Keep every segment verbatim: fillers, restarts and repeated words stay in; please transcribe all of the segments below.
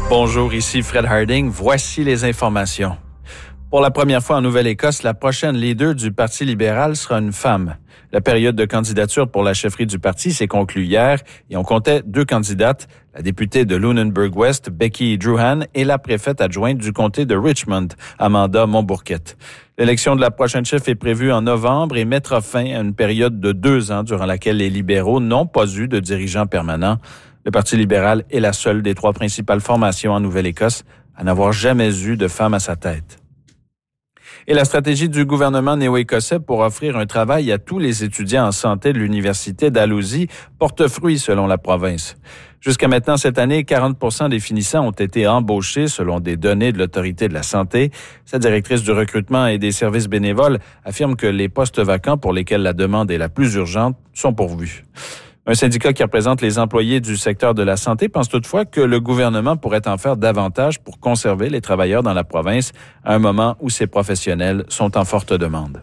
Bonjour, ici Fred Harding. Voici les informations. Pour la première fois en Nouvelle-Écosse, la prochaine leader du Parti libéral sera une femme. La période de candidature pour la chefferie du parti s'est conclue hier et on comptait deux candidates, la députée de Lunenburg-West, Becky Druhan, et la préfète adjointe du comté de Richmond, Amanda Montbourquette. L'élection de la prochaine chef est prévue en novembre et mettra fin à une période de deux ans durant laquelle les libéraux n'ont pas eu de dirigeant permanent. Le Parti libéral est la seule des trois principales formations en Nouvelle-Écosse à n'avoir jamais eu de femme à sa tête. Et la stratégie du gouvernement néo-écossais pour offrir un travail à tous les étudiants en santé de l'Université Dalhousie porte fruit selon la province. Jusqu'à maintenant, cette année, quarante pour cent des finissants ont été embauchés selon des données de l'Autorité de la santé. Sa directrice du recrutement et des services bénévoles affirme que les postes vacants pour lesquels la demande est la plus urgente sont pourvus. Un syndicat qui représente les employés du secteur de la santé pense toutefois que le gouvernement pourrait en faire davantage pour conserver les travailleurs dans la province à un moment où ces professionnels sont en forte demande.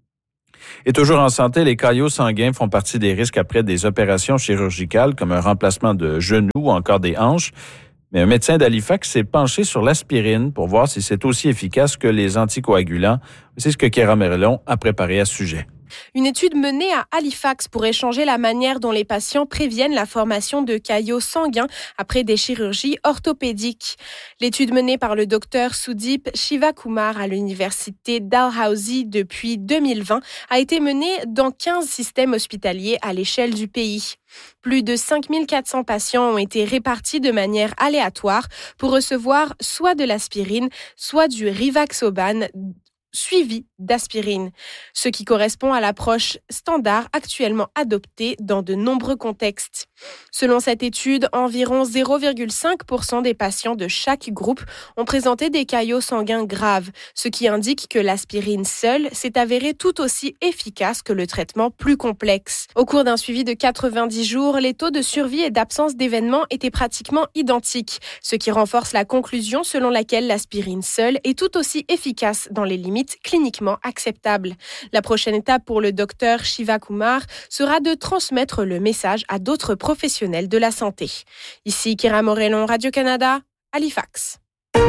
Et toujours en santé, les caillots sanguins font partie des risques après des opérations chirurgicales comme un remplacement de genoux ou encore des hanches. Mais un médecin d'Halifax s'est penché sur l'aspirine pour voir si c'est aussi efficace que les anticoagulants. C'est ce que Kéra Merlon a préparé à ce sujet. Une étude menée à Halifax pourrait changer la manière dont les patients préviennent la formation de caillots sanguins après des chirurgies orthopédiques. L'étude menée par le docteur Sudeep Shivakumar à l'université Dalhousie depuis deux mille vingt a été menée dans quinze systèmes hospitaliers à l'échelle du pays. Plus de cinq mille quatre cents patients ont été répartis de manière aléatoire pour recevoir soit de l'aspirine, soit du Rivaxoban, suivi d'aspirine, ce qui correspond à l'approche standard actuellement adoptée dans de nombreux contextes. Selon cette étude, environ zéro virgule cinq pour cent des patients de chaque groupe ont présenté des caillots sanguins graves, ce qui indique que l'aspirine seule s'est avérée tout aussi efficace que le traitement plus complexe. Au cours d'un suivi de quatre-vingt-dix jours, les taux de survie et d'absence d'événements étaient pratiquement identiques, ce qui renforce la conclusion selon laquelle l'aspirine seule est tout aussi efficace dans les limites cliniquement acceptables. La prochaine étape pour le docteur Shivakumar sera de transmettre le message à d'autres professionnels de la santé. Ici Kéra Morellon, Radio-Canada, Halifax.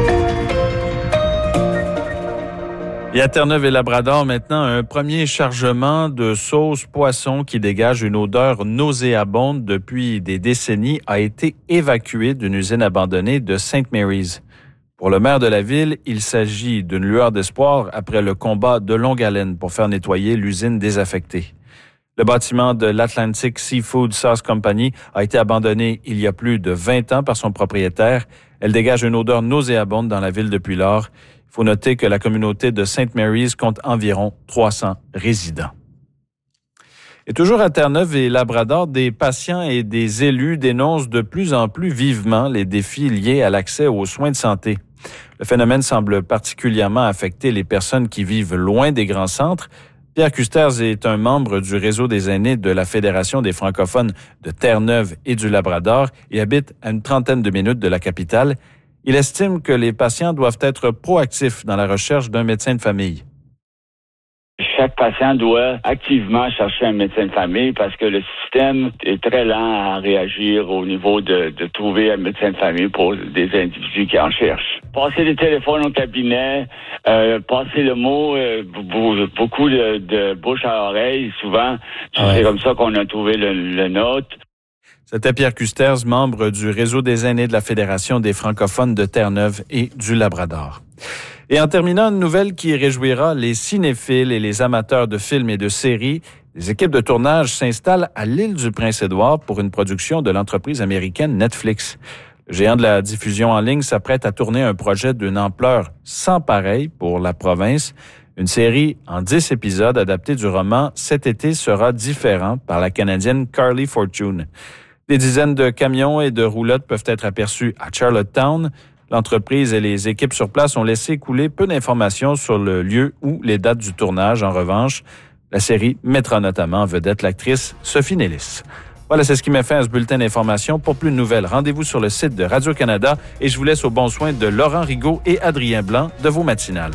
Et à Terre-Neuve et Labrador, maintenant, un premier chargement de sauce poisson qui dégage une odeur nauséabonde depuis des décennies a été évacué d'une usine abandonnée de Saint Mary's. Pour le maire de la ville, il s'agit d'une lueur d'espoir après le combat de longue haleine pour faire nettoyer l'usine désaffectée. Le bâtiment de l'Atlantic Seafood Sauce Company a été abandonné il y a plus de vingt ans par son propriétaire. Elle dégage une odeur nauséabonde dans la ville depuis lors. Il faut noter que la communauté de Saint Mary's compte environ trois cents résidents. Et toujours à Terre-Neuve et Labrador, des patients et des élus dénoncent de plus en plus vivement les défis liés à l'accès aux soins de santé. Le phénomène semble particulièrement affecter les personnes qui vivent loin des grands centres. Pierre Custers est un membre du réseau des aînés de la Fédération des francophones de Terre-Neuve et du Labrador et habite à une trentaine de minutes de la capitale. Il estime que les patients doivent être proactifs dans la recherche d'un médecin de famille. Chaque patient doit activement chercher un médecin de famille parce que le système est très lent à réagir au niveau de, de trouver un médecin de famille pour des individus qui en cherchent. Passer les téléphones au cabinet, euh, passer le mot, euh, beaucoup de, de bouche à oreille, souvent. Ouais. C'est comme ça qu'on a trouvé le, le nôtre. C'était Pierre Custers, membre du réseau des aînés de la Fédération des francophones de Terre-Neuve et du Labrador. Et en terminant, une nouvelle qui réjouira les cinéphiles et les amateurs de films et de séries. Les équipes de tournage s'installent à l'île du Prince-Édouard pour une production de l'entreprise américaine Netflix. Le géant de la diffusion en ligne s'apprête à tourner un projet d'une ampleur sans pareille pour la province. Une série en dix épisodes adaptée du roman « Cet été sera différent » par la Canadienne Carly Fortune. Des dizaines de camions et de roulottes peuvent être aperçus à Charlottetown. L'entreprise et les équipes sur place ont laissé couler peu d'informations sur le lieu ou les dates du tournage. En revanche, la série mettra notamment en vedette l'actrice Sophie Nellis. Voilà, c'est ce qui m'a fait à ce bulletin d'information. Pour plus de nouvelles, rendez-vous sur le site de Radio-Canada et je vous laisse au bon soin de Laurent Rigaud et Adrien Blanc de vos matinales.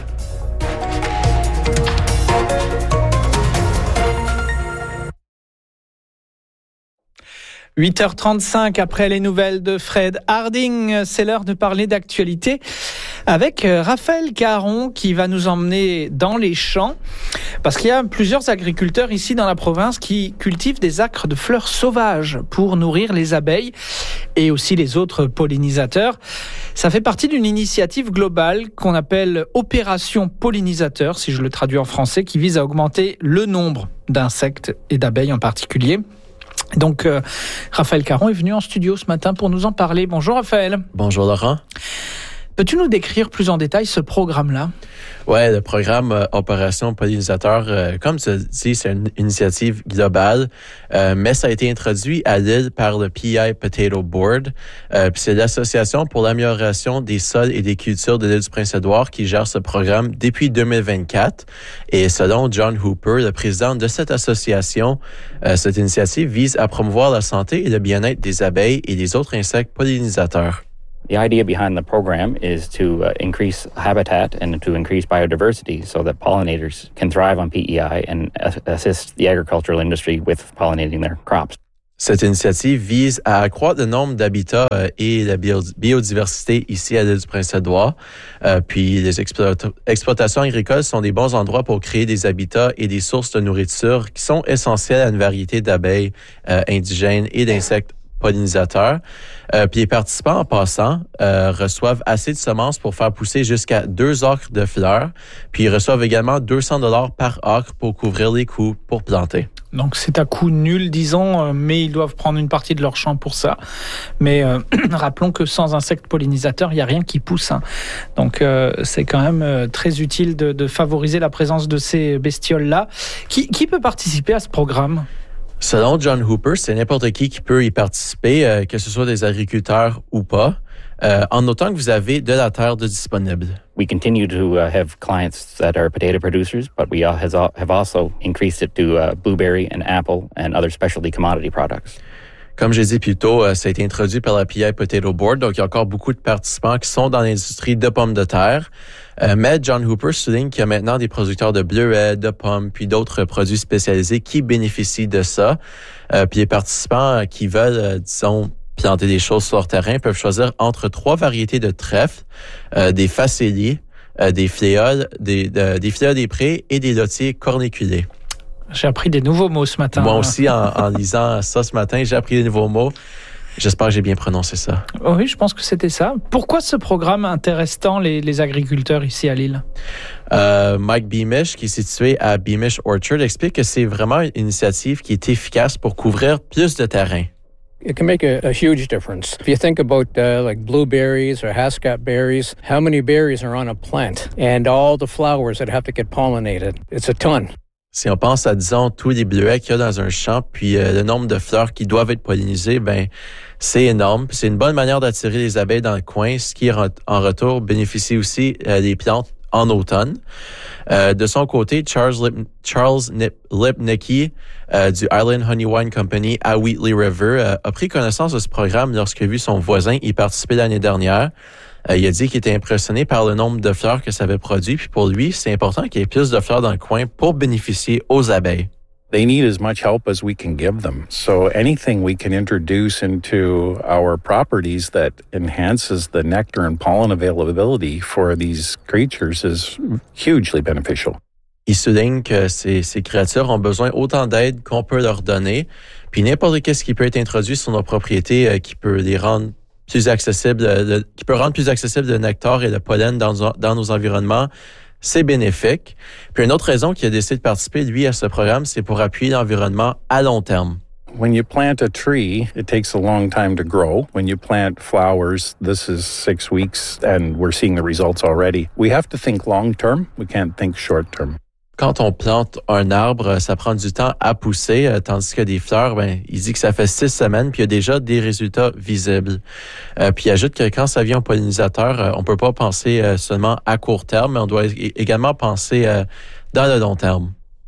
huit heures trente-cinq après les nouvelles de Fred Harding, c'est l'heure de parler d'actualité avec Raphaël Caron qui va nous emmener dans les champs parce qu'il y a plusieurs agriculteurs ici dans la province qui cultivent des acres de fleurs sauvages pour nourrir les abeilles et aussi les autres pollinisateurs. Ça fait partie d'une initiative globale qu'on appelle Opération Pollinisateur, si je le traduis en français, qui vise à augmenter le nombre d'insectes et d'abeilles en particulier. Donc, euh, Raphaël Caron est venu en studio ce matin pour nous en parler. Bonjour Raphaël. Bonjour Laurent. Peux-tu nous décrire plus en détail ce programme-là? Oui, le programme euh, Opération Pollinisateur, euh, comme tu dis, c'est une initiative globale, euh, mais ça a été introduit à l'île par le P I Potato Board. Euh, puis c'est l'Association pour l'amélioration des sols et des cultures de l'île du Prince-Édouard qui gère ce programme depuis deux mille vingt-quatre. Et selon John Hooper, le président de cette association, euh, cette initiative vise à promouvoir la santé et le bien-être des abeilles et des autres insectes pollinisateurs. The idea behind the program is to uh, increase habitat and to increase biodiversity so that pollinators can thrive on P E I and assist the agricultural industry with pollinating their crops. Cette initiative vise à accroître le nombre d'habitats euh, et la bio- biodiversité ici à l'île du Prince-Édouard. Euh, puis les exploita- exploitations agricoles sont des bons endroits pour créer des habitats et des sources de nourriture qui sont essentielles à une variété d'abeilles euh, indigènes et d'insectes pollinisateurs. Euh, puis les participants, en passant, euh, reçoivent assez de semences pour faire pousser jusqu'à deux acres de fleurs. Puis ils reçoivent également deux cents dollars par acre pour couvrir les coûts pour planter. Donc c'est à coût nul, disons, mais ils doivent prendre une partie de leur champ pour ça. Mais euh, rappelons que sans insectes pollinisateurs, il n'y a rien qui pousse. Hein. Donc euh, c'est quand même euh, très utile de, de favoriser la présence de ces bestioles-là. Qui, qui peut participer à ce programme? Selon John Hooper, c'est n'importe qui qui peut y participer, euh, que ce soit des agriculteurs ou pas, euh, en autant que vous avez de la terre de disponible. We continue to uh, have clients that are potato producers, but we all has, have also increased it to uh, blueberry and apple and other specialty commodity products. Comme j'ai dit plus tôt, ça a été introduit par la P I Potato Board, donc il y a encore beaucoup de participants qui sont dans l'industrie de pommes de terre. Euh, mais John Hooper souligne qu'il y a maintenant des producteurs de bleuets, de pommes, puis d'autres produits spécialisés qui bénéficient de ça. Euh, puis les participants qui veulent, euh, disons, planter des choses sur leur terrain peuvent choisir entre trois variétés de trèfle, euh, des facélies, euh, des fléoles, des, de, des fléoles des prés et des lotiers corniculés. J'ai appris des nouveaux mots ce matin. Moi aussi, en, en lisant ça ce matin, j'ai appris des nouveaux mots. J'espère que j'ai bien prononcé ça. Oui, je pense que c'était ça. Pourquoi ce programme intéresse tant les, les agriculteurs ici à Lille? Euh, Mike Beamish, qui est situé à Beamish Orchard, explique que c'est vraiment une initiative qui est efficace pour couvrir plus de terrain. It can make a, a huge difference. If you think about uh, like blueberries or Haskap berries, how many berries are on a plant and all the flowers that have to get pollinated? It's a ton. Si on pense à, disons, tous les bleuets qu'il y a dans un champ, puis euh, le nombre de fleurs qui doivent être pollinisées, ben c'est énorme. Puis c'est une bonne manière d'attirer les abeilles dans le coin, ce qui, en retour, bénéficie aussi euh, des plantes en automne. Euh, de son côté, Charles, Lip- Charles Nip- Lipnicki euh, du Island Honey Wine Company à Wheatley River euh, a pris connaissance de ce programme lorsqu'il a vu son voisin y participer l'année dernière. Euh, il a dit qu'il était impressionné par le nombre de fleurs que ça avait produit. Puis pour lui, c'est important qu'il y ait plus de fleurs dans le coin pour bénéficier aux abeilles. They need as much help as we can give them. So anything we can introduce into our properties that enhances the nectar and pollen availability for these creatures is hugely beneficial. Il souligne que ces, ces créatures ont besoin autant d'aide qu'on peut leur donner. Puis n'importe qu'est-ce qui peut être introduit sur nos propriétés euh, qui peut les rendre plus accessibles, euh, qui peut rendre plus accessible le nectar et le pollen dans, dans nos environnements, c'est bénéfique. Puis une autre raison qu'il a décidé de participer, lui, à ce programme, c'est pour appuyer l'environnement à long terme. When you plant a tree, it takes a long time to grow. When you plant flowers, this is six weeks and we're seeing the results already. We have to think long term. We can't think short term. Quand on plante un arbre, ça prend du temps à pousser, euh, tandis que des fleurs, ben, il dit que ça fait six semaines, puis il y a déjà des résultats visibles. Euh, puis il ajoute que quand ça vient aux pollinisateurs, euh, on peut pas penser euh, seulement à court terme, mais on doit également penser euh, dans le long terme.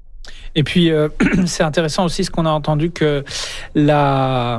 Et puis, euh, c'est intéressant aussi ce qu'on a entendu que la...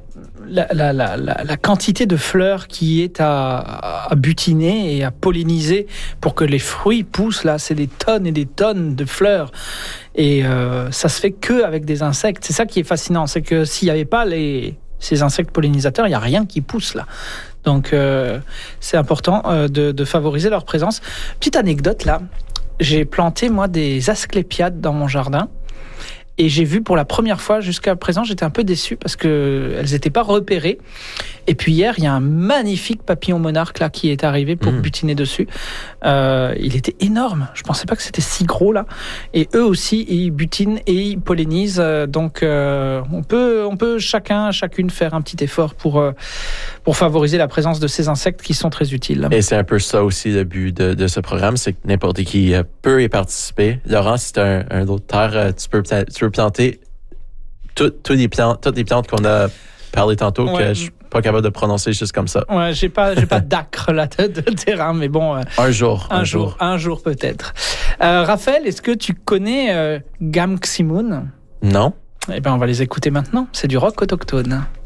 La, la, la, la, la quantité de fleurs qui est à, à butiner et à polliniser pour que les fruits poussent, là, c'est des tonnes et des tonnes de fleurs. Et euh, ça se fait que avec des insectes. C'est ça qui est fascinant, c'est que s'il n'y avait pas les, ces insectes pollinisateurs, il n'y a rien qui pousse là. Donc, euh, c'est important euh, de, de favoriser leur présence. Petite anecdote là, j'ai planté moi des asclépiades dans mon jardin. Et j'ai vu pour la première fois, jusqu'à présent, j'étais un peu déçu parce qu'elles n'étaient pas repérées. Et puis hier, il y a un magnifique papillon monarque là, qui est arrivé pour mmh. butiner dessus. Euh, il était énorme. Je ne pensais pas que c'était si gros là. Et eux aussi, ils butinent et ils pollinisent. Donc, euh, on peut, on peut chacun, chacune faire un petit effort pour, euh, pour favoriser la présence de ces insectes qui sont très utiles. Et c'est un peu ça aussi le but de, de ce programme, c'est que n'importe qui peut y participer. Laurent, si tu as un, un autre terre, tu peux, tu peux planter tout, tout les plantes, toutes les plantes qu'on a parlé tantôt ouais. que je suis pas capable de prononcer juste comme ça. Ouais, j'ai pas, j'ai pas d'acre là de, de terrain, mais bon. Euh, un jour, un, un jour, jour, un jour peut-être. Euh, Raphaël, est-ce que tu connais euh, Gamximoon ? Non. Eh ben, on va les écouter maintenant. C'est du rock autochtone.